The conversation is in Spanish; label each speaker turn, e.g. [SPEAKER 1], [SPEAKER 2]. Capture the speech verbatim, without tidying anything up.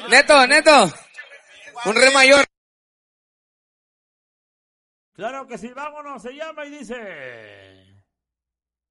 [SPEAKER 1] Neto, Neto. Un re mayor.
[SPEAKER 2] Claro que sí, vámonos, se llama y dice...